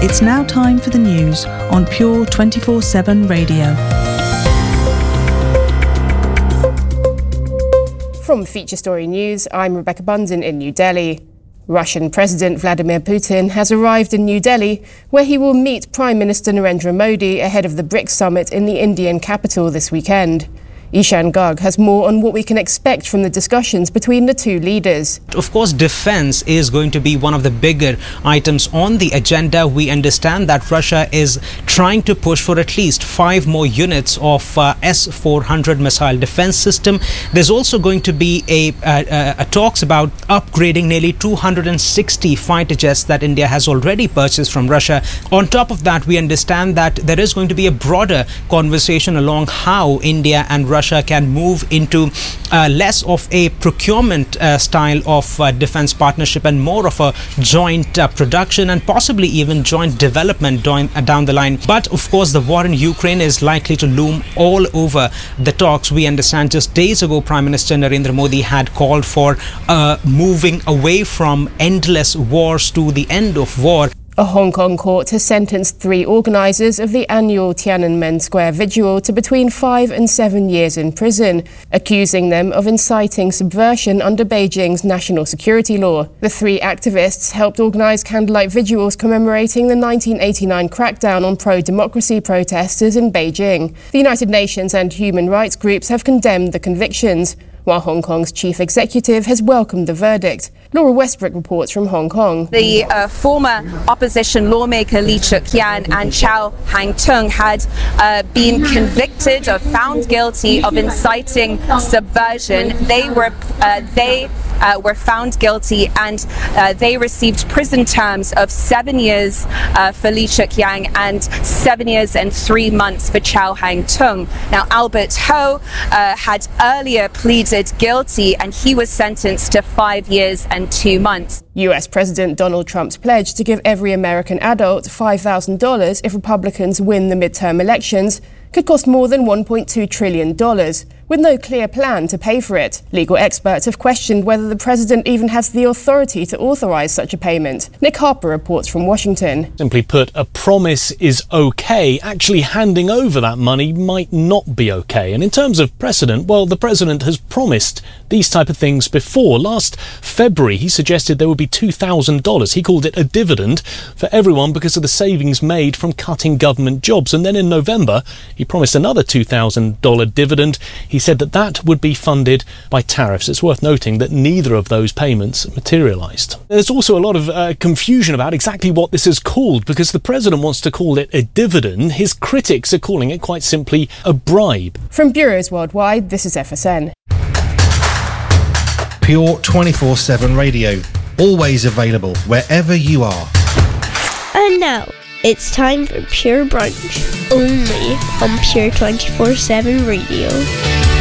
It's now time for the news on Pure 24/7 Radio. From Feature Story News, I'm Rebecca Bunsen in New Delhi. Russian President Vladimir Putin has arrived in New Delhi, where he will meet Prime Minister Narendra Modi ahead of the BRICS summit in the Indian capital this weekend. Ishan Garg has more on what we can expect from the discussions between the two leaders. Of course, defense is going to be one of the bigger items on the agenda. We understand that Russia is trying to push for at least 5 more units of S-400 missile defense system. There's also going to be a talks about upgrading nearly 260 fighter jets that India has already purchased from Russia. On top of that, we understand that there is going to be a broader conversation along how India and Russia can move into less of a procurement style of defense partnership and more of a joint production and possibly even joint development down the line. But of course, the war in Ukraine is likely to loom all over the talks. We understand just days ago, Prime Minister Narendra Modi had called for moving away from endless wars to the end of war. A Hong Kong court has sentenced 3 organisers of the annual Tiananmen Square vigil to between 5 and 7 years in prison, accusing them of inciting subversion under Beijing's national security law. The 3 activists helped organise candlelight vigils commemorating the 1989 crackdown on pro-democracy protesters in Beijing. The United Nations and human rights groups have condemned the convictions, while Hong Kong's chief executive has welcomed the verdict. Laura Westbrook reports from Hong Kong. The former opposition lawmaker Lee Cheuk-yan and Chow Hang-tung had been convicted or found guilty of inciting subversion. They were found guilty and they received prison terms of 7 years for Lee Cheuk-yang and 7 years and 3 months for Chow Hang-tung. Now, Albert Ho had earlier pleaded guilty and he was sentenced to 5 years and 2 months. US President Donald Trump's pledge to give every American adult $5,000 if Republicans win the midterm elections could cost more than $1.2 trillion, with no clear plan to pay for it. Legal experts have questioned whether the president even has the authority to authorize such a payment. Nick Harper reports from Washington. Simply put, a promise is okay. Actually handing over that money might not be okay. And in terms of precedent, well, the president has promised these type of things before. Last February, he suggested there would be $2,000. He called it a dividend for everyone because of the savings made from cutting government jobs. And then in November, he promised another $2,000 dividend. He said that that would be funded by tariffs. It's worth noting that neither of those payments materialised. There's also a lot of confusion about exactly what this is called, because the president wants to call it a dividend. His critics are calling it quite simply a bribe. From bureaus worldwide, this is FSN. Pure 24/7 Radio, always available wherever you are. And now, it's time for Pure Brunch, only on Pure 24/7 Radio.